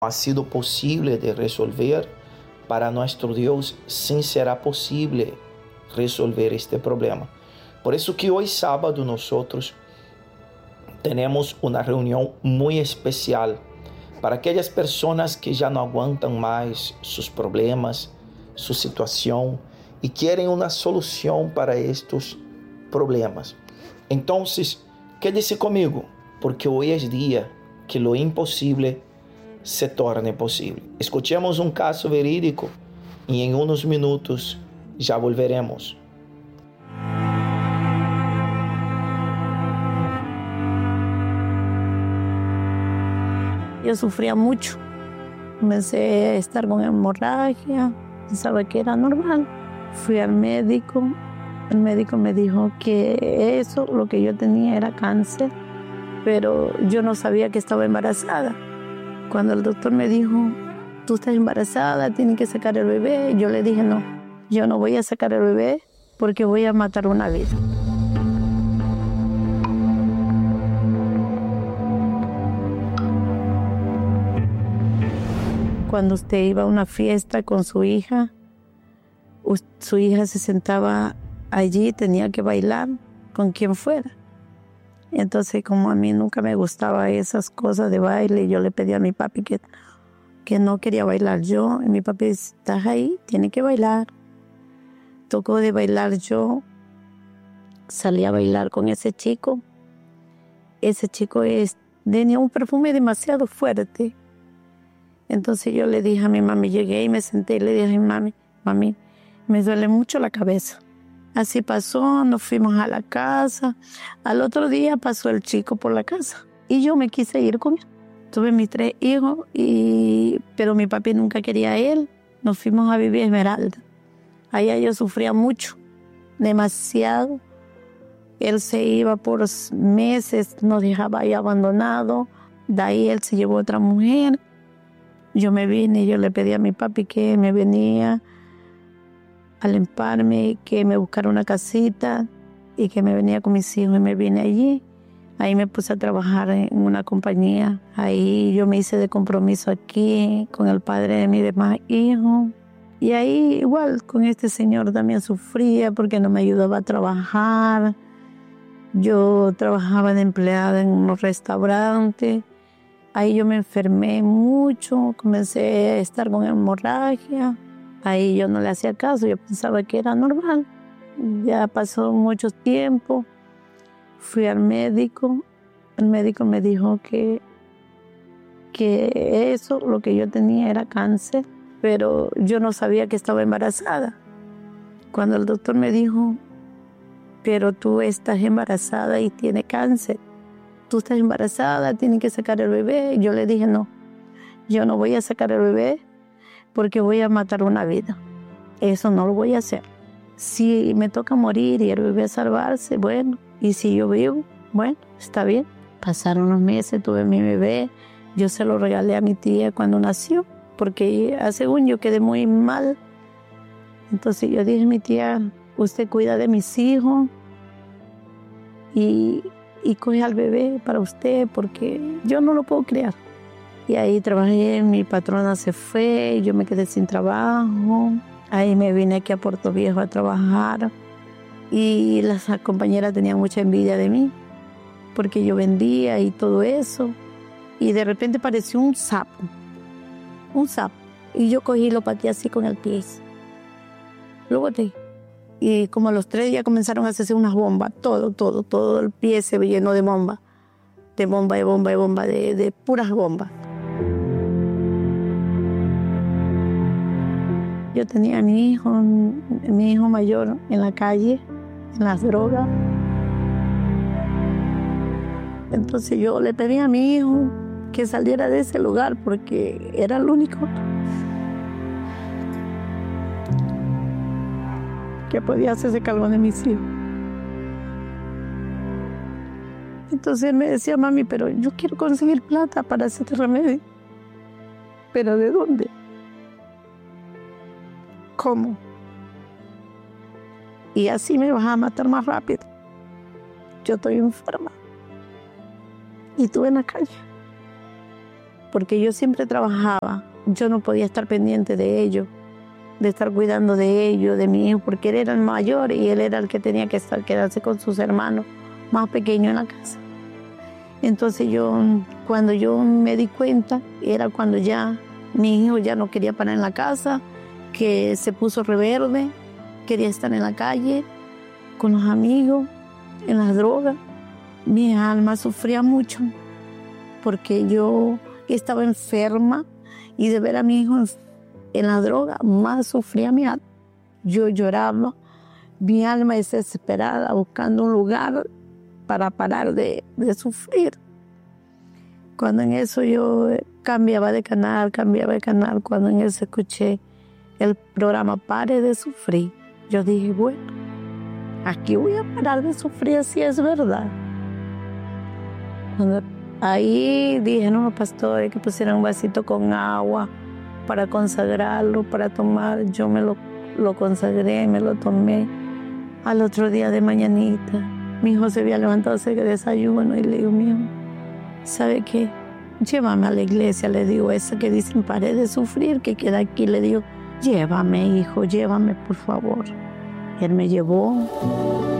ha sido posible de resolver, para nuestro Dios sí será posible resolver este problema. Por eso que hoy sábado nosotros tenemos una reunión muy especial para aquellas personas que ya no aguantan más sus problemas, su situación y quieren una solución para estos problemas. Entonces, quédese conmigo, porque hoy es día que lo imposible se torne posible. Escuchemos un caso verídico y en unos minutos ya volveremos. Yo sufría mucho. Comencé a estar con hemorragia, pensaba que era normal. Fui al médico, el médico me dijo que eso, lo que yo tenía era cáncer, pero yo no sabía que estaba embarazada. Cuando el doctor me dijo, tú estás embarazada, tienes que sacar el bebé, yo le dije no, yo no voy a sacar el bebé porque voy a matar una vida. Cuando usted iba a una fiesta con su hija se sentaba allí, tenía que bailar con quien fuera. Entonces, como a mí nunca me gustaba esas cosas de baile, yo le pedí a mi papi que no quería bailar yo. Y mi papi dice, estás ahí, tienes que bailar. Tocó de bailar yo, salí a bailar con ese chico. Ese chico tenía un perfume demasiado fuerte. Entonces yo le dije a mi mami, llegué y me senté y le dije a mi mami, me duele mucho la cabeza. Así pasó, nos fuimos a la casa. Al otro día pasó el chico por la casa y yo me quise ir con él. Tuve mis 3 hijos, pero mi papi nunca quería a él. Nos fuimos a vivir a Esmeralda. Allá yo sufría mucho, demasiado. Él se iba por meses, nos dejaba ahí abandonado. De ahí él se llevó a otra mujer. Yo me vine y yo le pedí a mi papi que me venía a limparme, que me buscara una casita y que me venía con mis hijos y me vine allí. Ahí me puse a trabajar en una compañía. Ahí yo me hice de compromiso aquí con el padre de mis demás hijos. Y ahí igual con este señor también sufría porque no me ayudaba a trabajar. Yo trabajaba de empleada en un restaurante. Ahí yo me enfermé mucho, comencé a estar con hemorragia. Ahí yo no le hacía caso, yo pensaba que era normal. Ya pasó mucho tiempo, fui al médico. El médico me dijo que eso, lo que yo tenía era cáncer, pero yo no sabía que estaba embarazada. Cuando el doctor me dijo, pero tú estás embarazada y tienes cáncer, tú estás embarazada, tienes que sacar el bebé. Yo le dije, no, yo no voy a sacar el bebé porque voy a matar una vida. Eso no lo voy a hacer. Si me toca morir y el bebé salvarse, bueno, y si yo vivo, bueno, está bien. Pasaron los meses, tuve mi bebé, yo se lo regalé a mi tía cuando nació, porque según yo quedé muy mal. Entonces yo dije a mi tía, usted cuida de mis hijos y coge al bebé para usted porque yo no lo puedo criar. Y ahí trabajé, mi patrona se fue, yo me quedé sin trabajo. Ahí me vine aquí a Puerto Viejo a trabajar y las compañeras tenían mucha envidia de mí porque yo vendía y todo eso. Y de repente apareció un sapo. Y yo cogí y lo pateé así con el pie. Lo boté. Y como a los 3 días comenzaron a hacerse unas bombas, todo el pie se llenó de bombas, de puras bombas. Yo tenía a mi hijo mayor en la calle, en las drogas. Entonces yo le pedí a mi hijo que saliera de ese lugar porque era el único que podía hacerse cargo de mis hijos. Entonces él me decía, mami, pero yo quiero conseguir plata para hacerte remedio. ¿Pero de dónde? ¿Cómo? Y así me vas a matar más rápido. Yo estoy enferma. Y tú en la calle. porque yo siempre trabajaba. Yo no podía estar pendiente de ellos, de estar cuidando de ellos, de mi hijo, porque él era el mayor y él era el que tenía que quedarse con sus hermanos más pequeños en la casa. Entonces cuando yo me di cuenta, era cuando ya mi hijo ya no quería parar en la casa, que se puso rebelde, quería estar en la calle, con los amigos, en las drogas. Mi alma sufría mucho, porque yo estaba enferma y de ver a mi hijo en la droga, más sufría mi alma. Yo lloraba, mi alma desesperada, buscando un lugar para parar de sufrir. Cuando en eso yo cambiaba de canal, cuando en eso escuché el programa Pare de Sufrir, yo dije, bueno, aquí voy a parar de sufrir, así es verdad. Cuando ahí dije, no, pastores, que pusieran un vasito con agua para consagrarlo, para tomar. Yo me lo consagré, me lo tomé. Al otro día de mañanita, mi hijo se había levantado a hacer desayuno y le digo, mi hijo, ¿sabe qué? Llévame a la iglesia, le digo, esa que dicen pare de sufrir, que queda aquí. Le digo, llévame, hijo, llévame, por favor. Él me llevó.